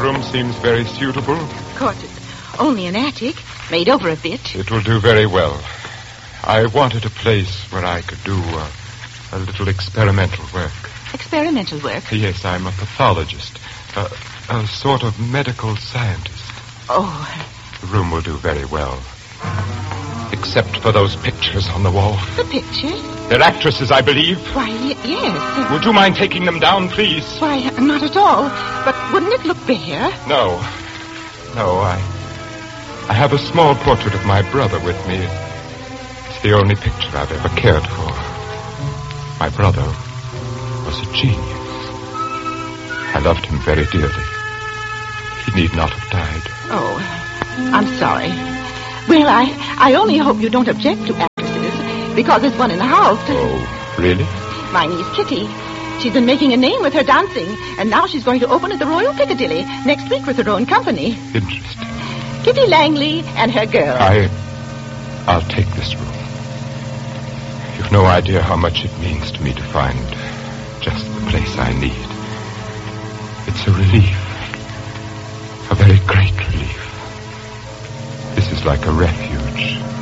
room seems very suitable. Of course, it's only an attic, made over a bit. It will do very well. I wanted a place where I could do a little experimental work. Experimental work? Yes, I'm a pathologist. A sort of medical scientist. Oh. The room will do very well. Except for those pictures on the wall. The pictures? They're actresses, I believe. Why, yes. Would you mind taking them down, please? Why, not at all. But wouldn't it look bare? No. No, I have a small portrait of my brother with me. It's the only picture I've ever cared for. My brother was a genius. I loved him very dearly. He need not have died. Oh, I'm sorry. Well, I only hope you don't object to actresses, because there's one in the house. Oh, really? My niece Kitty. She's been making a name with her dancing, and now she's going to open at the Royal Piccadilly next week with her own company. Interesting. Kitty Langley and her girl. I'll take this room. You've no idea how much it means to me to find just the place I need. It's a relief. A very great relief. This is like a refuge.